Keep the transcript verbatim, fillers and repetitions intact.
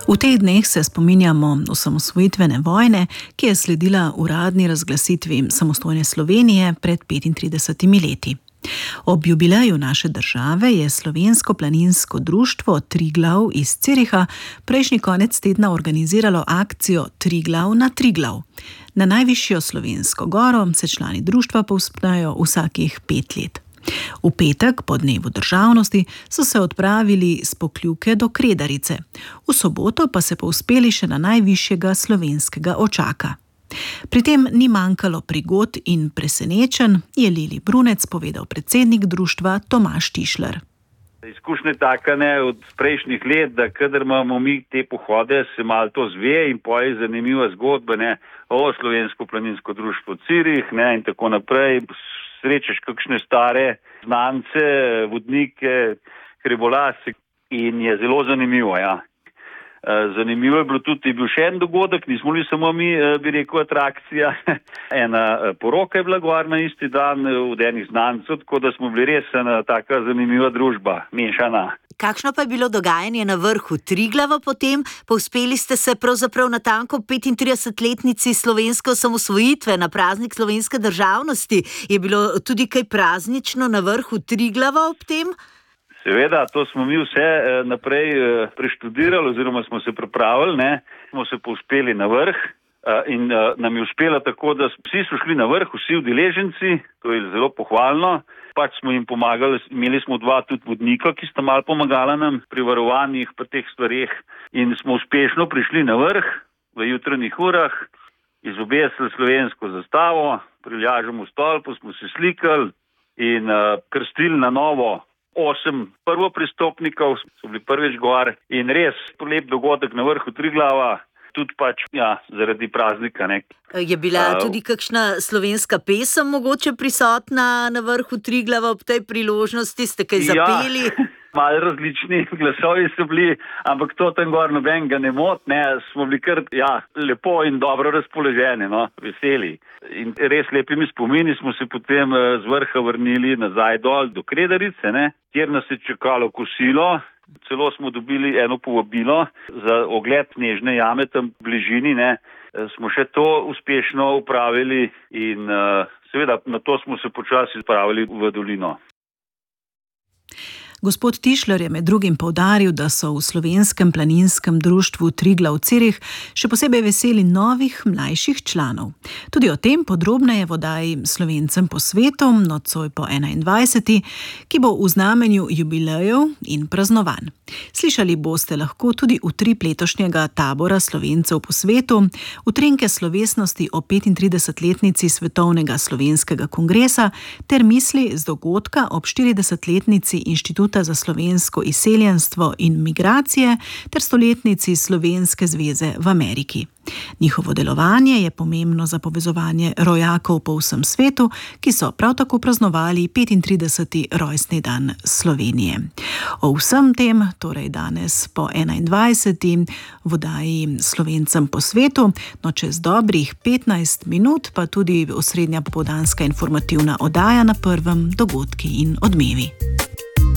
V teh dneh se spominjamo osamosvojitvene vojne, ki je sledila uradni razglasitvi samostojne Slovenije pred petintridesetimi leti. Ob jubileju naše države je Slovensko planinsko društvo Triglav iz Ciriha prejšnji konec tedna organiziralo akcijo Triglav na Triglav. Na najvišjo slovensko goro se člani društva povzpnejo vsakih pet let. V petek, po dnevu državnosti, so se odpravili s Pokljuke do Kredarice. V soboto pa se povzpeli še na najvišjega slovenskega očaka. Pri tem ni manjkalo prigod in presenečenj, je Lili Brunec povedal predsednik društva Tomaž Tišler. Izkušnja je taka, ne, od prejšnjih let, da kadar imamo mi te pohode, se malo to zve in poje zanimiva zgodba, ne, o Slovensko planinsko društvo Cirih, ne, in tako naprej. Srečeš kakšne stare znance, vodnike, hribolase in je zelo zanimivo, ja. Zanimivo je bilo tudi, je bil še en dogodek, nismo bili samo mi, bi rekel, atrakcija. Ena poroka je bila gor na isti dan od enih znancev, tako da smo bili res ena taka zanimiva družba, mešana. Kakšno pa je bilo dogajanje na vrhu Triglava potem? Povzpeli ste se pravzaprav na tanko petintridesetletnici slovenske osamosvojitve, na praznik slovenske državnosti. Je bilo tudi kaj praznično na vrhu Triglava ob tem? Seveda, to smo mi vse naprej preštudirali oziroma smo se pripravili, ne. Smo se povzpeli na vrh in nam je uspelo tako, da vsi so šli na vrh, vsi udeleženci, to je zelo pohvalno. Pač smo jim pomagali, imeli smo dva tudi vodnika, ki sta malo pomagala nam pri varovanjih, pri teh stvareh in smo uspešno prišli na vrh v jutranjih urah, izobesili slovensko zastavo, priljažemo stolpu, smo se slikali in krstili na novo osem prvopristopnikov, so bili prvič gor in res lep dogodek na vrhu Triglava, tudi pač, ja, zaradi praznika, ne. Je bila tudi kakšna slovenska pesem mogoče prisotna na vrhu Triglava ob tej priložnosti? Ste kaj zapeli? Ja, malo različni glasovi so bili, ampak to tam gor nobenega ne mot, ne. Smo bili kar, ja, lepo in dobro razpoloženi, no, veseli. In res lepimi spomini smo se potem z vrha vrnili nazaj dol do Kredarice, ne, kjer nas je čakalo kosilo. Celo smo dobili eno povabilo za ogled Snežne jame tam v bližini, ne. Smo še to uspešno upravili in seveda na to smo se počasi spravili v dolino. Gospod Tišler je med drugim poudaril, da so v Slovenskem planinskem društvu Triglav Cirih še posebej veseli novih, mlajših članov. Tudi o tem podrobneje v oddaji Slovencem po svetu, nocoj po enaindvajseti, ki bo v znamenju jubilejev in praznovanj. Slišali boste lahko tudi utrip letošnjega tabora Slovencev po svetu, utrinke slovesnosti o petintridesetletnici Svetovnega slovenskega kongresa ter misli z dogodka ob štiridesetletnici Inštituta za slovensko izseljenstvo in migracije ter stoletnici Slovenske zveze v Ameriki. Njihovo delovanje je pomembno za povezovanje rojakov po vsem svetu, ki so prav tako praznovali petintrideseti rojstni dan Slovenije. O vsem tem, torej danes po enaindvajseti v oddaji Slovencem po svetu, no čez dobrih petnajst minut pa tudi osrednja popoldanska informativna oddaja na Prvem, dogodki in odmevi.